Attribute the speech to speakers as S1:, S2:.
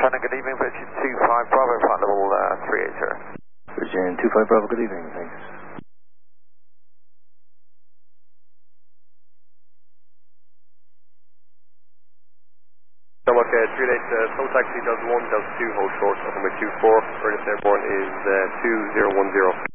S1: Shannon, good evening, Virgin 25 Bravo, flight level 380.
S2: Virgin 25 Bravo, good evening, thanks.
S3: So look, 388, slow taxi does 1, does 2, hold short, with 24, furthest airborne is 2010.